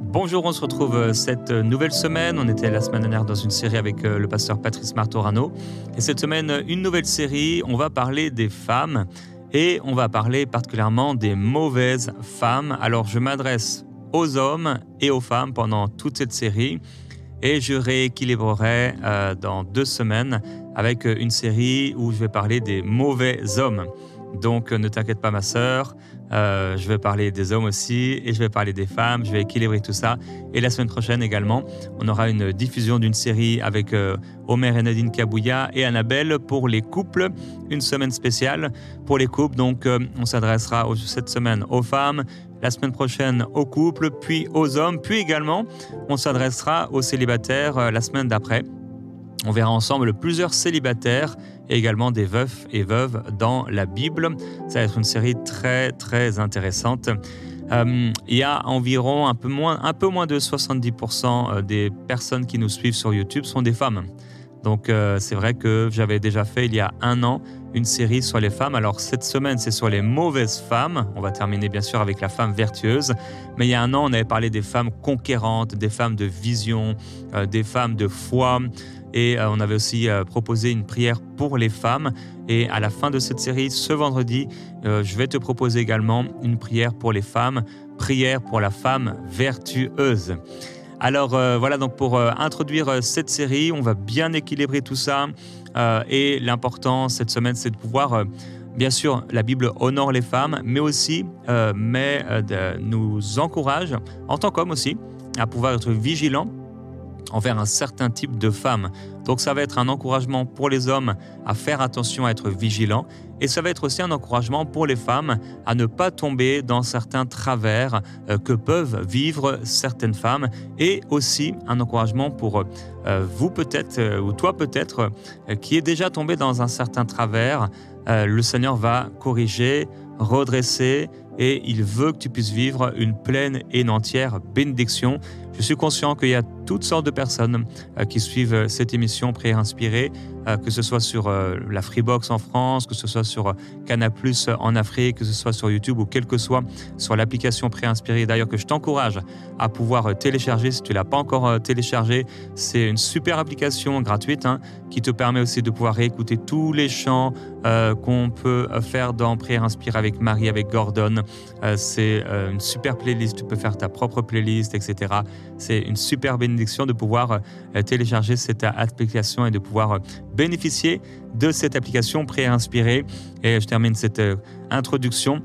Bonjour, on se retrouve cette nouvelle semaine. On était la semaine dernière dans une série avec le pasteur Patrice Martorano. Et cette semaine, une nouvelle série. On va parler des femmes et on va parler particulièrement des mauvaises femmes. Alors, je m'adresse aux hommes et aux femmes pendant toute cette série et je rééquilibrerai dans 2 semaines avec une série où je vais parler des mauvais hommes. Donc, ne t'inquiète pas, ma sœur, je vais parler des hommes aussi et je vais parler des femmes, je vais équilibrer tout ça. Et la semaine prochaine également, on aura une diffusion d'une série avec Omer et Nadine Kabouya et Annabelle pour les couples, une semaine spéciale pour les couples. Donc, on s'adressera cette semaine aux femmes, la semaine prochaine aux couples, puis aux hommes, puis également, on s'adressera aux célibataires la semaine d'après. On verra ensemble plusieurs célibataires et également des veufs et veuves dans la Bible. Ça va être une série très, très intéressante. Il y a environ un peu moins de 70% des personnes qui nous suivent sur YouTube sont des femmes. Donc, c'est vrai que j'avais déjà fait il y a 1 an une série sur les femmes. Alors, cette semaine, c'est sur les mauvaises femmes. On va terminer bien sûr avec la femme vertueuse. Mais il y a 1 an, on avait parlé des femmes conquérantes, des femmes de vision, des femmes de foi. Et on avait aussi proposé une prière pour les femmes. Et à la fin de cette série, ce vendredi, je vais te proposer également une prière pour les femmes, prière pour la femme vertueuse. Alors voilà, donc pour introduire cette série, on va bien équilibrer tout ça. Et l'important cette semaine, c'est de pouvoir, bien sûr, la Bible honore les femmes, mais aussi nous encourage, en tant qu'hommes aussi, à pouvoir être vigilants envers un certain type de femmes. Donc ça va être un encouragement pour les hommes à faire attention, à être vigilants. Et ça va être aussi un encouragement pour les femmes à ne pas tomber dans certains travers que peuvent vivre certaines femmes. Et aussi un encouragement pour vous peut-être, ou toi peut-être, qui est déjà tombé dans un certain travers. Le Seigneur va corriger, redresser, et il veut que tu puisses vivre une pleine et une entière bénédiction. Je suis conscient qu'il y a toutes sortes de personnes qui suivent cette émission Prière Inspirée, que ce soit sur la Freebox en France, que ce soit sur Canal+ en Afrique, que ce soit sur YouTube ou quel que soit sur l'application Prière Inspirée. D'ailleurs, que je t'encourage à pouvoir télécharger si tu ne l'as pas encore téléchargé. C'est une super application gratuite qui te permet aussi de pouvoir réécouter tous les chants qu'on peut faire dans Prière Inspirée avec Marie, avec Gordon. C'est une super playlist, tu peux faire ta propre playlist, etc. C'est une super bénédiction de pouvoir télécharger cette application et de pouvoir bénéficier de cette application Prière Inspirée. Et je termine cette introduction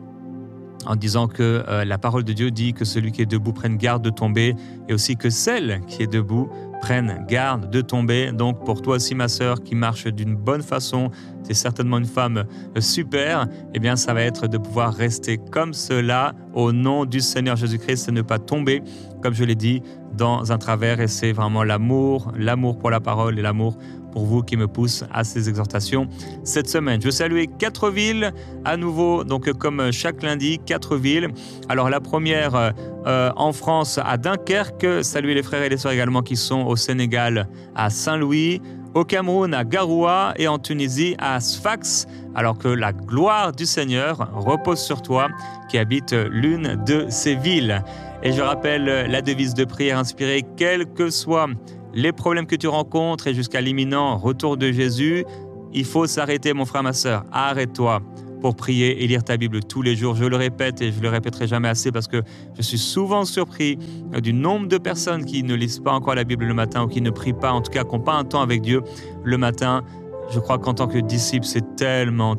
en disant que la parole de Dieu dit que celui qui est debout prenne garde de tomber, et aussi que celle qui est debout prenne garde de tomber. Donc pour toi aussi, ma sœur, qui marche d'une bonne façon, tu es certainement une femme super, eh bien ça va être de pouvoir rester comme cela au nom du Seigneur Jésus-Christ, et ne pas tomber, comme je l'ai dit, dans un travers. Et c'est vraiment l'amour pour la parole et l'amour pour vous qui me pousse à ces exhortations cette semaine. Je veux saluer 4 villes à nouveau, donc comme chaque lundi, 4 villes. Alors la première en France, à Dunkerque. Saluer les frères et les sœurs également qui sont au Sénégal, à Saint-Louis, au Cameroun, à Garoua, et en Tunisie, à Sfax. Alors que la gloire du Seigneur repose sur toi qui habites l'une de ces villes. Et je rappelle la devise de Prière Inspirée: quels que soient les problèmes que tu rencontres et jusqu'à l'imminent retour de Jésus, il faut s'arrêter, mon frère, ma sœur. Arrête-toi pour prier et lire ta Bible tous les jours. Je le répète et je le répéterai jamais assez, parce que je suis souvent surpris du nombre de personnes qui ne lisent pas encore la Bible le matin, ou qui ne prient pas, en tout cas qui n'ont pas un temps avec Dieu le matin. Je crois qu'en tant que disciple, c'est tellement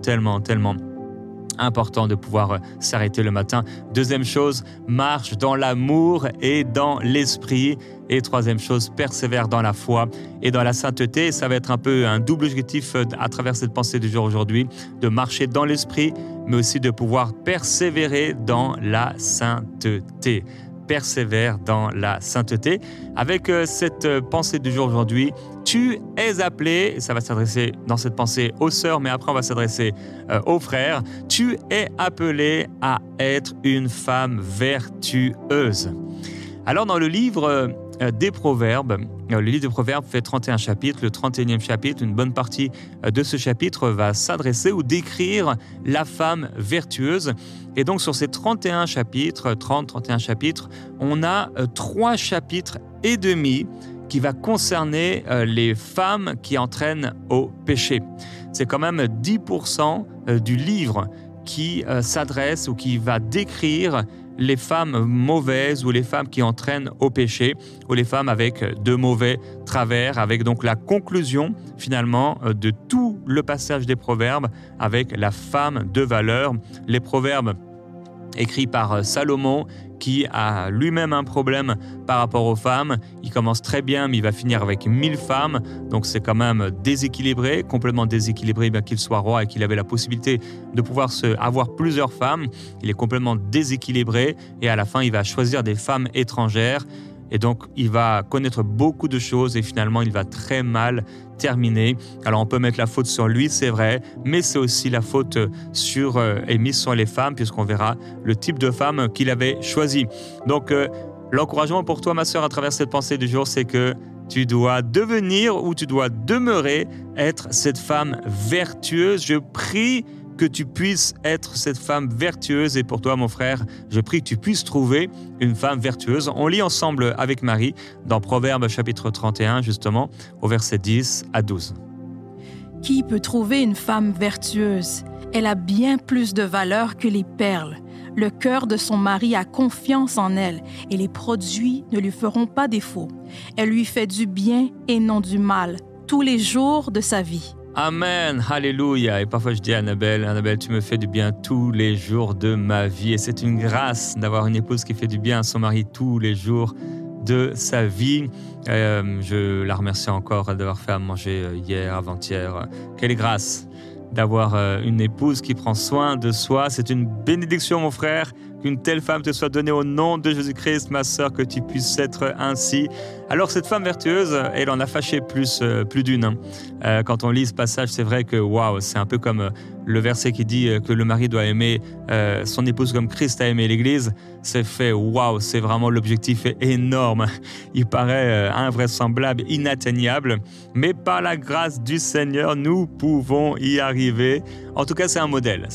important de pouvoir s'arrêter le matin. Deuxième chose, marche dans l'amour et dans l'esprit. Et troisième chose, persévère dans la foi et dans la sainteté. Ça va être un peu un double objectif à travers cette pensée du jour aujourd'hui, de marcher dans l'esprit, mais aussi de pouvoir persévérer dans la sainteté. Persévère dans la sainteté. Avec cette pensée du jour aujourd'hui, tu es appelé, ça va s'adresser dans cette pensée aux sœurs, mais après on va s'adresser aux frères, tu es appelé à être une femme vertueuse. Alors dans le livre des Proverbes, le livre des Proverbes fait 31 chapitres, le 31e chapitre, une bonne partie de ce chapitre va s'adresser ou décrire la femme vertueuse. Et donc sur ces 31 chapitres, 31 chapitres, on a 3 chapitres et demi qui va concerner les femmes qui entraînent au péché. C'est quand même 10% du livre qui s'adresse ou qui va décrire les femmes mauvaises ou les femmes qui entraînent au péché ou les femmes avec de mauvais travers, avec donc la conclusion finalement de tout le passage des Proverbes avec la femme de valeur. Les Proverbes écrits par Salomon qui a lui-même un problème par rapport aux femmes. Il commence très bien, mais il va finir avec 1000 femmes. Donc c'est quand même déséquilibré, complètement déséquilibré, bien qu'il soit roi et qu'il avait la possibilité de pouvoir avoir plusieurs femmes. Il est complètement déséquilibré et à la fin, il va choisir des femmes étrangères. Et donc, il va connaître beaucoup de choses et finalement, il va très mal terminer. Alors, on peut mettre la faute sur lui, c'est vrai, mais c'est aussi la faute est mise sur les femmes, puisqu'on verra le type de femme qu'il avait choisi. Donc, l'encouragement pour toi, ma sœur, à travers cette pensée du jour, c'est que tu dois devenir ou tu dois demeurer être cette femme vertueuse. Je prie que tu puisses être cette femme vertueuse. Et pour toi, mon frère, je prie que tu puisses trouver une femme vertueuse. On lit ensemble avec Marie dans Proverbes chapitre 31, justement, au verset 10 à 12. Qui peut trouver une femme vertueuse? Elle a bien plus de valeur que les perles. Le cœur de son mari a confiance en elle et les produits ne lui feront pas défaut. Elle lui fait du bien et non du mal tous les jours de sa vie. Amen, alléluia. Et parfois je dis à Annabelle, tu me fais du bien tous les jours de ma vie. Et c'est une grâce d'avoir une épouse qui fait du bien à son mari tous les jours de sa vie. Je la remercie encore d'avoir fait à manger hier, avant-hier. Quelle grâce d'avoir une épouse qui prend soin de soi. C'est une bénédiction, mon frère, qu'une telle femme te soit donnée au nom de Jésus-Christ, ma sœur, que tu puisses être ainsi. Alors cette femme vertueuse, elle en a fâché plus d'une. Quand on lit ce passage, c'est vrai que waouh, c'est un peu comme le verset qui dit que le mari doit aimer son épouse comme Christ a aimé l'Église. C'est fait, waouh, c'est vraiment l'objectif est énorme. Il paraît invraisemblable, inatteignable, mais par la grâce du Seigneur, nous pouvons y arriver. En tout cas, c'est un modèle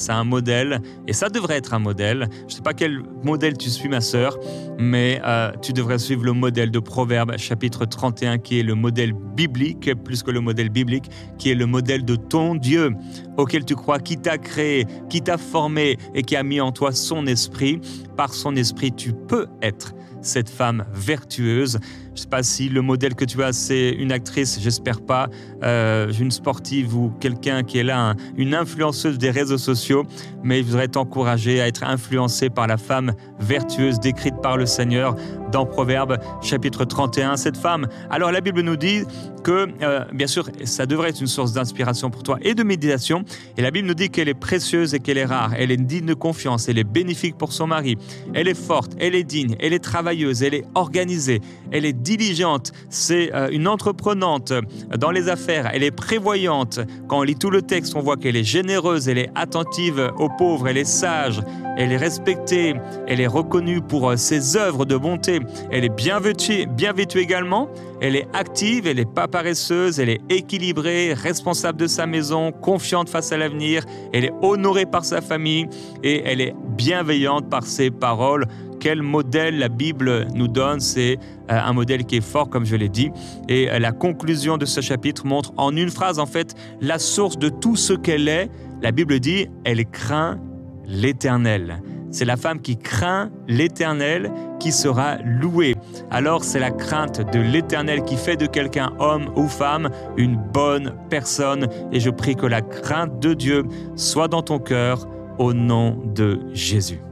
et ça devrait être un modèle. Je ne sais pas quel modèle tu suis, ma sœur, mais tu devrais suivre le modèle de Proverbes chapitre 31 qui est le modèle biblique, plus que le modèle biblique, qui est le modèle de ton Dieu auquel tu crois, qui t'a créé, qui t'a formé et qui a mis en toi son esprit. Par son esprit, tu peux être cette femme vertueuse. Je ne sais pas si le modèle que tu as, c'est une actrice, j'espère pas, une sportive ou quelqu'un qui est là, une influenceuse des réseaux sociaux, mais je voudrais t'encourager à être influencé par la femme vertueuse décrite par le Seigneur dans Proverbes chapitre 31. Cette femme, alors la Bible nous dit que, bien sûr, ça devrait être une source d'inspiration pour toi et de méditation, et la Bible nous dit qu'elle est précieuse et qu'elle est rare, elle est digne de confiance, elle est bénéfique pour son mari, elle est forte, elle est digne, elle est travailleuse, elle est organisée, elle est diligente, c'est une entreprenante dans les affaires, elle est prévoyante. Quand on lit tout le texte, on voit qu'elle est généreuse, elle est attentive aux pauvres, elle est sage, elle est respectée, elle est reconnue pour ses œuvres de bonté, elle est bien vêtue également, elle est active, elle n'est pas paresseuse, elle est équilibrée, responsable de sa maison, confiante face à l'avenir, elle est honorée par sa famille et elle est bienveillante par ses paroles. Quel modèle la Bible nous donne, c'est un modèle qui est fort, comme je l'ai dit. Et la conclusion de ce chapitre montre en une phrase, en fait, la source de tout ce qu'elle est. La Bible dit, elle craint l'Éternel. C'est la femme qui craint l'Éternel qui sera louée. Alors, c'est la crainte de l'Éternel qui fait de quelqu'un, homme ou femme, une bonne personne. Et je prie que la crainte de Dieu soit dans ton cœur au nom de Jésus.